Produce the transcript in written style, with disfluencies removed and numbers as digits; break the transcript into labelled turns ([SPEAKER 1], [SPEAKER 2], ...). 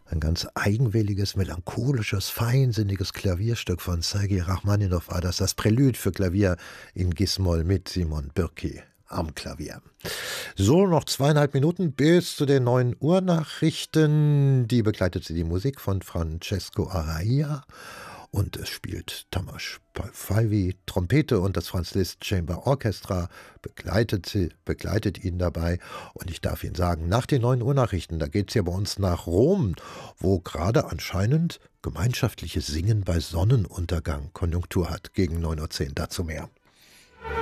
[SPEAKER 1] Ein ganz eigenwilliges, melancholisches, feinsinniges Klavierstück von Sergei Rachmaninow war das Prälude für Klavier in Gismol mit Simon Bürki am Klavier. So, noch 2,5 Minuten bis zu den 9 Uhr Nachrichten. Die begleitet sie die Musik von Francesco Araya. Und es spielt Tamas Falvi Trompete und das Franz Liszt Chamber Orchestra begleitet ihn dabei. Und ich darf Ihnen sagen, nach den 9 Uhr Nachrichten, da geht es ja bei uns nach Rom, wo gerade anscheinend gemeinschaftliches Singen bei Sonnenuntergang Konjunktur hat. Gegen 9:10 Uhr, dazu mehr.